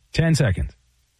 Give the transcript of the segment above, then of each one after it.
10 seconds.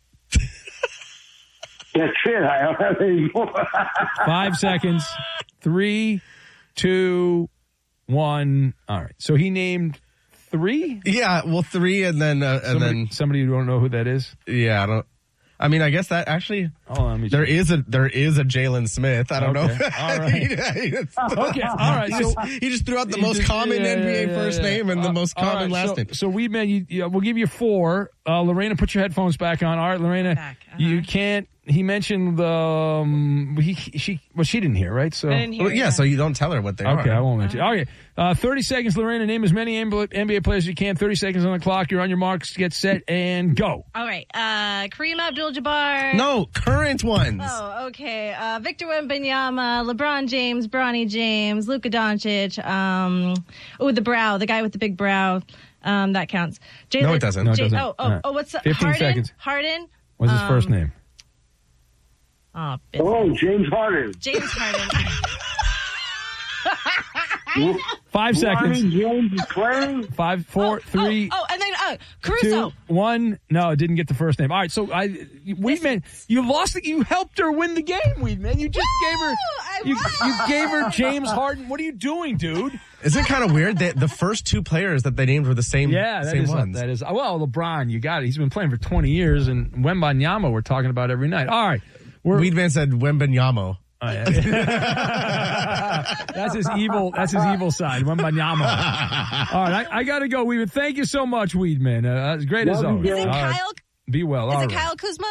That's it. I don't have any more. 5 seconds. 3, 2, 1. All right. So he named 3? Yeah, well, 3 and then somebody you don't know who that is? Yeah, I guess that actually there is a Jalen Smith. I don't know. All right. Okay. All right. He just threw out the most common NBA first name and the most common last name. So Weedman, we'll give you 4. Lorena, put your headphones back on. All right, Lorena, you can't. He mentioned she didn't hear, right? So I didn't hear. So you don't tell her what they are. Okay, I won't mention. Okay, 30 seconds, Lorena. Name as many NBA players as you can. 30 seconds on the clock. You're on your marks. Get set and go. All right. Kareem Abdul-Jabbar. No, current ones. Oh, okay. Victor Wembanyama, LeBron James, Bronny James, Luka Doncic. The guy with the big brow. That counts. No, it doesn't. No, it doesn't. What's that? 15 seconds. Harden. What's his first name? James Harden. James Harden. 5 seconds. James is playing. 5, 4, 3. And then Caruso. 2, 1. No, it didn't get the first name. All right, so Weedman, you lost it. You helped her win the game, Weedman. You just gave her. You gave her James Harden. What are you doing, dude? Isn't it kind of weird that the first 2 players that they named were the same? Same ones. That is. Well, LeBron, you got it. He's been playing for 20 years, and Wembanyama we're talking about every night. All right. Weedman said Wembanyama. Oh, yeah. That's his evil side. Wembanyama. All right, I got to go, Weedman. Thank you so much, Weedman. It's great as always. Is it Kyle? Be well. Is it Kyle Kuzma?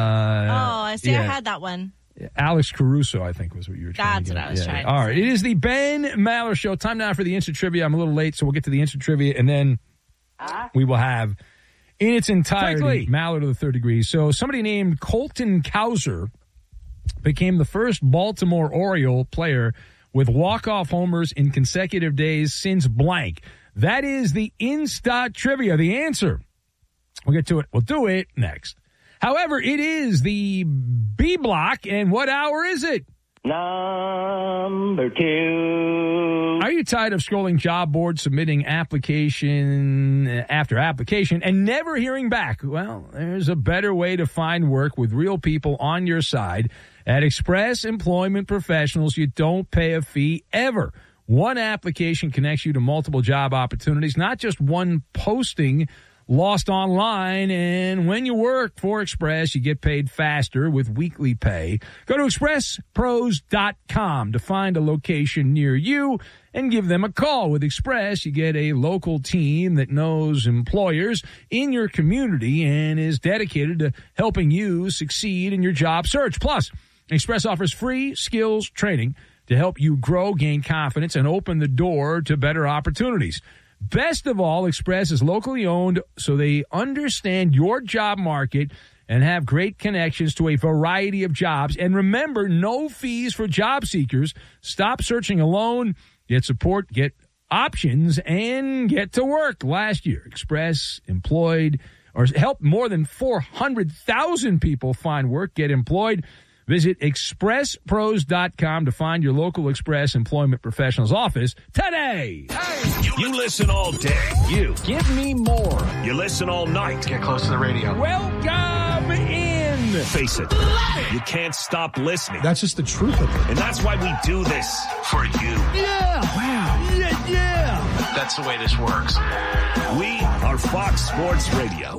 I see. I had that one. Alex Caruso, I think, was what you were trying to get. That's what I was trying to All right, say. it is the Ben Maller Show. Time now for the instant trivia. I'm a little late, so we'll get to the instant trivia, and then we will have, in its entirety, Maller to the third degree. So somebody named Colton Cowser became the first Baltimore Oriole player with walk-off homers in consecutive days since blank. That is the Instat Trivia. The answer. We'll get to it. We'll do it next. However, it is the B block, and what hour is it? Number 2. Are you tired of scrolling job boards, submitting application after application, and never hearing back? Well, there's a better way to find work with real people on your side. At Express Employment Professionals, you don't pay a fee ever. One application connects you to multiple job opportunities, not just one posting lost online. And when you work for Express, you get paid faster with weekly pay. Go to expresspros.com to find a location near you and give them a call. With Express, you get a local team that knows employers in your community and is dedicated to helping you succeed in your job search. Plus, Express offers free skills training to help you grow, gain confidence, and open the door to better opportunities. Best of all, Express is locally owned, so they understand your job market and have great connections to a variety of jobs. And remember, no fees for job seekers. Stop searching alone. Get support, get options, and get to work. Last year, Express employed or helped more than 400,000 people find work, get employed. Visit expresspros.com to find your local Express Employment Professionals office today. Hey, you listen all day. You give me more. You listen all night. Get close to the radio. Welcome in. Face it, you can't stop listening. That's just the truth of it. And that's why we do this for you. Yeah. Wow. Yeah. That's the way this works. We are Fox Sports Radio.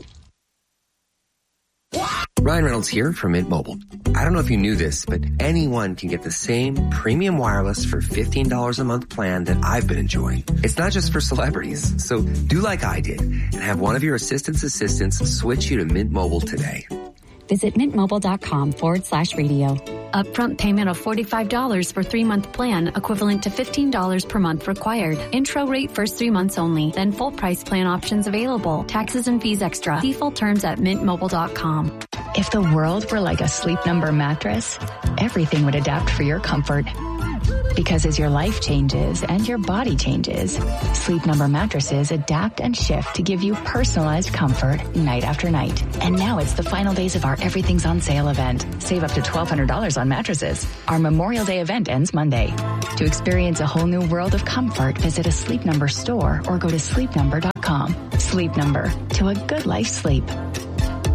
Ryan Reynolds here from Mint Mobile. I don't know if you knew this, but anyone can get the same premium wireless for $15 a month plan that I've been enjoying. It's not just for celebrities. So do like I did and have one of your assistants switch you to Mint Mobile today. Visit mintmobile.com/radio. Upfront payment of $45 for 3-month plan, equivalent to $15 per month required. Intro rate first 3 months only, then full price plan options available. Taxes and fees extra. See full terms at mintmobile.com. If the world were like a Sleep Number mattress, everything would adapt for your comfort. Because as your life changes and your body changes, Sleep Number mattresses adapt and shift to give you personalized comfort night after night. And now it's the final days of our Everything's on Sale event. Save up to $1,200 on mattresses. Our Memorial Day event ends Monday. To experience a whole new world of comfort, visit a Sleep Number store or go to sleepnumber.com. Sleep Number, to a good life sleep.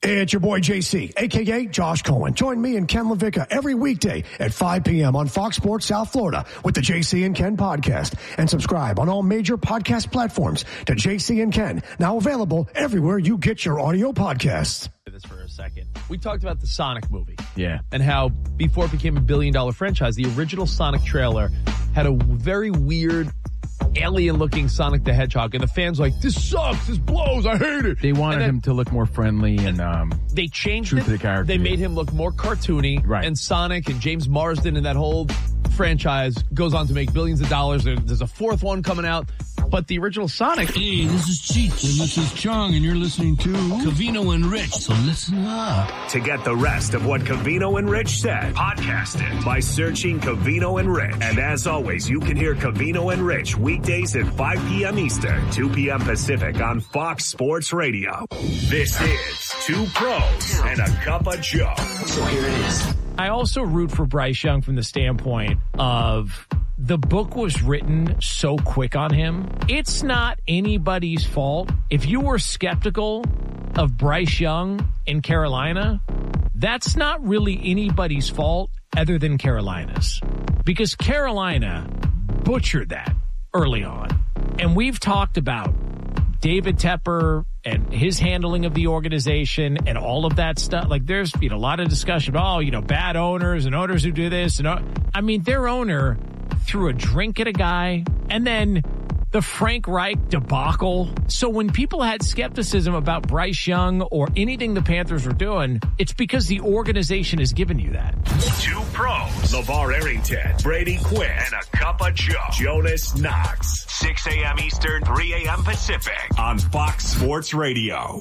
It's your boy JC, a.k.a. Josh Cohen. Join me and Ken LaVicka every weekday at 5 p.m. on Fox Sports South Florida with the JC and Ken podcast. And subscribe on all major podcast platforms to JC and Ken, now available everywhere you get your audio podcasts. This for a second. We talked about the Sonic movie. Yeah. And how before it became $1 billion franchise, the original Sonic trailer had a very weird alien-looking Sonic the Hedgehog, and the fans were like, this sucks, this blows, I hate it. They wanted him to look more friendly and they changed true it. To the character. They made him look more cartoony, right. And Sonic and James Marsden and that whole franchise goes on to make billions of dollars. There's a fourth one coming out. But the original Sonic... Hey, this is Cheech, and this is Chong, and you're listening to Covino and Rich, so listen up. To get the rest of what Covino and Rich said, podcast it by searching Covino and Rich. And as always, you can hear Covino and Rich weekdays at 5 p.m. Eastern, 2 p.m. Pacific on Fox Sports Radio. This is Two Pros and a Cup of Joe. So here it is. I also root for Bryce Young from the standpoint of... the book was written so quick on him. It's not anybody's fault. If you were skeptical of Bryce Young in Carolina, that's not really anybody's fault other than Carolina's. Because Carolina butchered that early on. And we've talked about David Tepper and his handling of the organization and all of that stuff. Like there's a lot of discussion, bad owners and owners who do this. I mean, their owner threw a drink at a guy, and then the Frank Reich debacle. So when people had skepticism about Bryce Young or anything the Panthers were doing, it's because the organization has given you that. Two Pros, LeVar Arrington, Brady Quinn, and a Cup of Joe, Jonas Knox. 6 a.m. Eastern, 3 a.m. Pacific on Fox Sports Radio.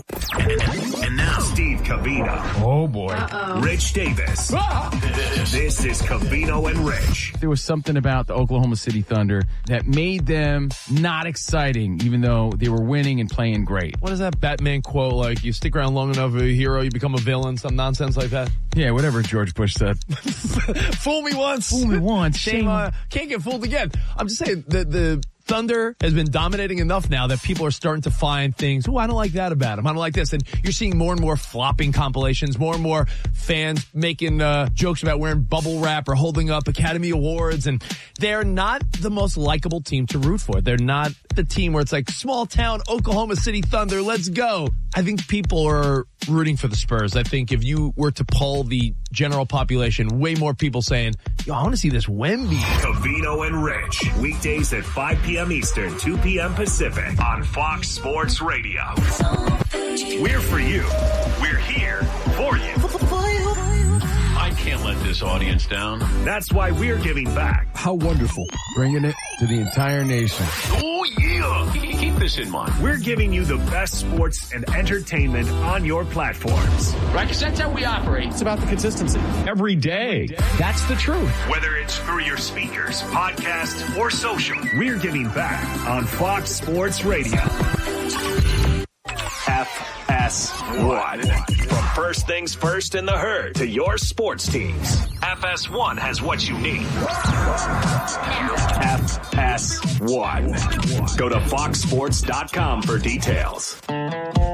And now, Steve Covino. Oh, boy. Rich Davis. This is Covino and Rich. There was something about the Oklahoma City Thunder that made them not exciting, even though they were winning and playing great. What is that Batman quote? Like, you stick around long enough, a hero, you become a villain, some nonsense like that? Yeah, whatever George Bush said. Fool me once. Fool me once. Shame. Can't get fooled again. I'm just saying, the Thunder has been dominating enough now that people are starting to find things. Oh, I don't like that about him. I don't like this. And you're seeing more and more flopping compilations, more and more fans making jokes about wearing bubble wrap or holding up Academy Awards. And they're not the most likable team to root for. They're not the team where it's like small town Oklahoma City Thunder, let's go. I think people are rooting for the Spurs. I think if you were to poll the general population, way more people saying, yo, I want to see this Wemby. Covino and Rich, weekdays at 5 p.m. Eastern, 2 p.m. Pacific on Fox Sports Radio. We're for you. We're here for you. I can't let this audience down. That's why we're giving back. How wonderful. Bringing it to the entire nation. Oh, yeah. Keep this in mind. We're giving you the best sports and entertainment on your platforms. Right, because that's how we operate. It's about the consistency. Every day. That's the truth. Whether it's through your speakers, podcast, or social, we're giving back on Fox Sports Radio. FS1. From First Things First in the Herd to your sports teams, FS1 has what you need. FS1. Go to foxsports.com for details.